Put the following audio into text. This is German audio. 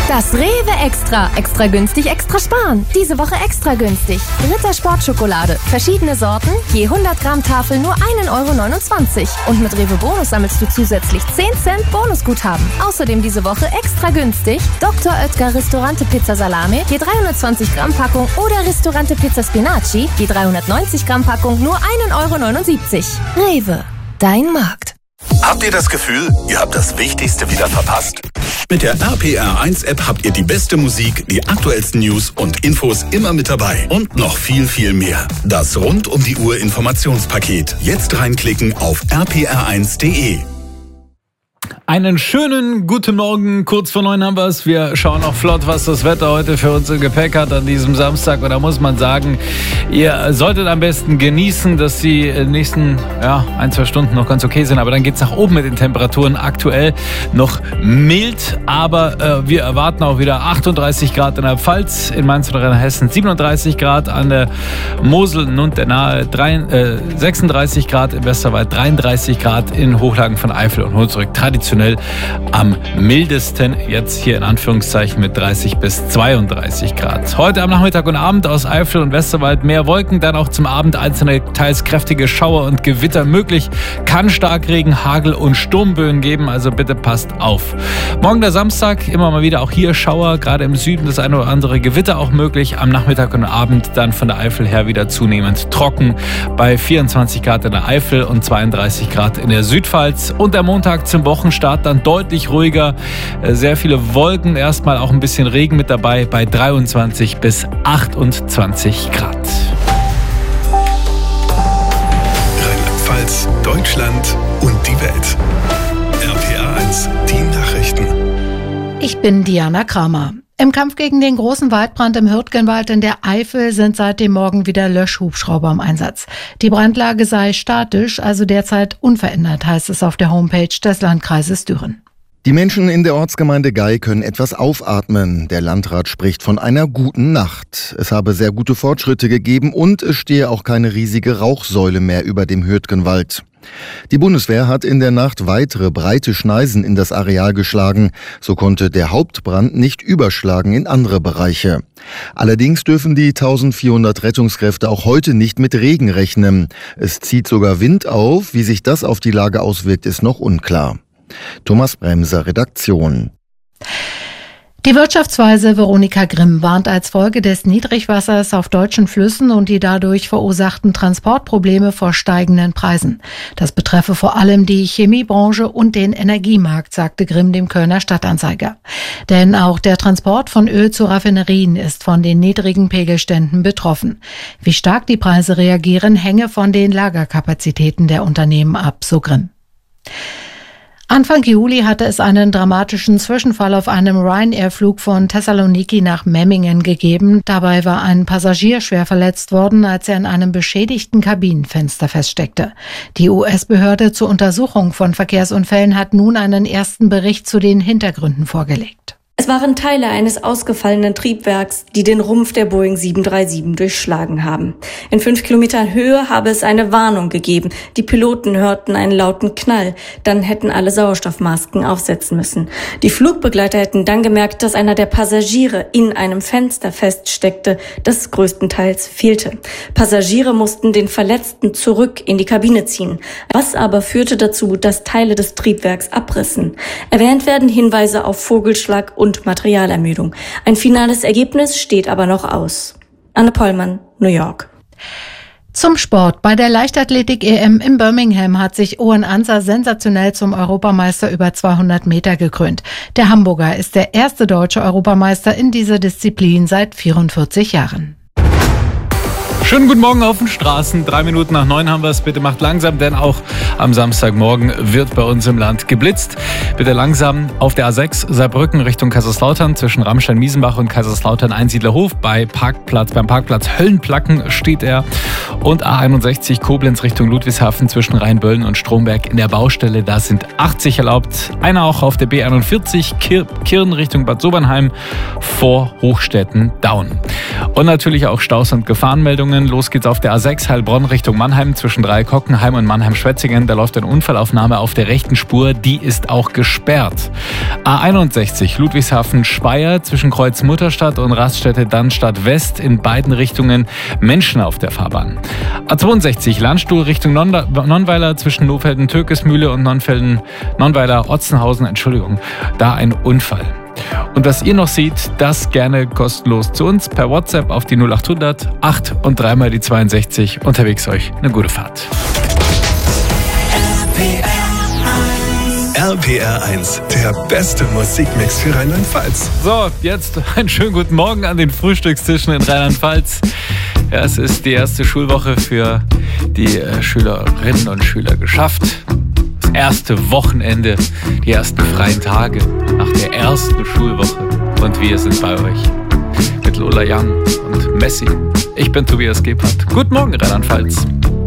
Das Rewe Extra. Extra günstig, extra sparen. Diese Woche extra günstig. Ritter Sportschokolade. Verschiedene Sorten. Je 100 Gramm Tafel nur 1,29 €. Und mit Rewe Bonus sammelst du zusätzlich 10 Cent Bonusguthaben. Außerdem diese Woche extra günstig. Dr. Oetker Ristorante Pizza Salame. Je 320 Gramm Packung. Oder Ristorante Pizza Spinaci. Je 390 Gramm Packung nur 1,79 €. Rewe. Dein Markt. Habt ihr das Gefühl, ihr habt das Wichtigste wieder verpasst? Mit der RPR1-App habt ihr die beste Musik, die aktuellsten News und Infos immer mit dabei. Und noch viel, viel mehr. Das Rund-um-die-Uhr-Informationspaket. Jetzt reinklicken auf rpr1.de. Einen schönen guten Morgen, kurz vor 9 haben wir es. Wir schauen auch flott, was das Wetter heute für uns im Gepäck hat an diesem Samstag. Und da muss man sagen, ihr solltet am besten genießen, dass die nächsten 1-2 Stunden noch ganz okay sind. Aber dann geht es nach oben mit den Temperaturen. Aktuell noch mild, aber wir erwarten auch wieder 38 Grad in der Pfalz, in Mainz und Rheinhessen 37 Grad, an der Mosel und der Nahe 36 Grad, im Westerwald 33 Grad, in Hochlagen von Eifel und Hunsrück traditionell am mildesten, jetzt hier in Anführungszeichen mit 30 bis 32 Grad. Heute am Nachmittag und Abend aus Eifel und Westerwald mehr Wolken, dann auch zum Abend einzelne teils kräftige Schauer und Gewitter möglich. Kann Starkregen, Hagel und Sturmböen geben, also bitte passt auf. Morgen der Samstag, immer mal wieder auch hier Schauer, gerade im Süden das eine oder andere Gewitter auch möglich. Am Nachmittag und Abend dann von der Eifel her wieder zunehmend trocken bei 24 Grad in der Eifel und 32 Grad in der Südpfalz. Und der Montag zum Wochenstart dann deutlich ruhiger, sehr viele Wolken, erstmal auch ein bisschen Regen mit dabei bei 23 bis 28 Grad. Rheinland-Pfalz, Deutschland und die Welt. RPR1, die Nachrichten. Ich bin Diana Kramer. Im Kampf gegen den großen Waldbrand im Hürtgenwald in der Eifel sind seit dem Morgen wieder Löschhubschrauber im Einsatz. Die Brandlage sei statisch, also derzeit unverändert, heißt es auf der Homepage des Landkreises Düren. Die Menschen in der Ortsgemeinde Gey können etwas aufatmen. Der Landrat spricht von einer guten Nacht. Es habe sehr gute Fortschritte gegeben und es stehe auch keine riesige Rauchsäule mehr über dem Hürtgenwald. Die Bundeswehr hat in der Nacht weitere breite Schneisen in das Areal geschlagen. So konnte der Hauptbrand nicht überschlagen in andere Bereiche. Allerdings dürfen die 1400 Rettungskräfte auch heute nicht mit Regen rechnen. Es zieht sogar Wind auf. Wie sich das auf die Lage auswirkt, ist noch unklar. Thomas Bremser, Redaktion. Die Wirtschaftsweise Veronika Grimm warnt als Folge des Niedrigwassers auf deutschen Flüssen und die dadurch verursachten Transportprobleme vor steigenden Preisen. Das betreffe vor allem die Chemiebranche und den Energiemarkt, sagte Grimm dem Kölner Stadtanzeiger. Denn auch der Transport von Öl zu Raffinerien ist von den niedrigen Pegelständen betroffen. Wie stark die Preise reagieren, hänge von den Lagerkapazitäten der Unternehmen ab, so Grimm. Anfang Juli hatte es einen dramatischen Zwischenfall auf einem Ryanair-Flug von Thessaloniki nach Memmingen gegeben. Dabei war ein Passagier schwer verletzt worden, als er in einem beschädigten Kabinenfenster feststeckte. Die US-Behörde zur Untersuchung von Verkehrsunfällen hat nun einen ersten Bericht zu den Hintergründen vorgelegt. Es waren Teile eines ausgefallenen Triebwerks, die den Rumpf der Boeing 737 durchschlagen haben. In 5 Kilometern Höhe habe es eine Warnung gegeben. Die Piloten hörten einen lauten Knall. Dann hätten alle Sauerstoffmasken aufsetzen müssen. Die Flugbegleiter hätten dann gemerkt, dass einer der Passagiere in einem Fenster feststeckte, das größtenteils fehlte. Passagiere mussten den Verletzten zurück in die Kabine ziehen. Was aber führte dazu, dass Teile des Triebwerks abrissen. Erwähnt werden Hinweise auf Vogelschlag und Materialermüdung. Ein finales Ergebnis steht aber noch aus. Anne Pollmann, New York. Zum Sport. Bei der Leichtathletik-EM in Birmingham hat sich Owen Anser sensationell zum Europameister über 200 Meter gekrönt. Der Hamburger ist der erste deutsche Europameister in dieser Disziplin seit 44 Jahren. Schönen guten Morgen auf den Straßen. 3 Minuten nach 9 haben wir es. Bitte macht langsam, denn auch am Samstagmorgen wird bei uns im Land geblitzt. Bitte langsam auf der A6 Saarbrücken Richtung Kaiserslautern zwischen Ramstein-Miesenbach und Kaiserslautern-Einsiedlerhof. Beim Parkplatz Höllenplacken steht er. Und A61 Koblenz Richtung Ludwigshafen zwischen Rheinböllen und Stromberg in der Baustelle. Da sind 80 erlaubt. Einer auch auf der B41 Kirn Richtung Bad Sobernheim vor Hochstetten-Daun. Und natürlich auch Staus und Gefahrenmeldungen. Meldungen. Los geht's auf der A6 Heilbronn Richtung Mannheim zwischen Dreieck-Hockenheim und Mannheim-Schwetzingen. Da läuft eine Unfallaufnahme auf der rechten Spur. Die ist auch gesperrt. A61 Ludwigshafen-Speyer zwischen Kreuz Mutterstadt und Raststätte Dannstadt West. In beiden Richtungen Menschen auf der Fahrbahn. A62 Landstuhl Richtung Nonnweiler zwischen Lohfelden-Türkesmühle und Nonnweiler-Otzenhausen. Entschuldigung, da ein Unfall. Und was ihr noch seht, das gerne kostenlos zu uns per WhatsApp auf die 0800 8 und 3 mal die 62. Unterwegs euch eine gute Fahrt. RPR 1, der beste Musikmix für Rheinland-Pfalz. So, jetzt einen schönen guten Morgen an den Frühstückstischen in Rheinland-Pfalz. Ja, es ist die erste Schulwoche für die Schülerinnen und Schüler geschafft. Das erste Wochenende, die ersten freien Tage nach der ersten Schulwoche. Und wir sind bei euch mit Lola Young und Messi. Ich bin Tobias Gebhardt. Guten Morgen, Rheinland-Pfalz.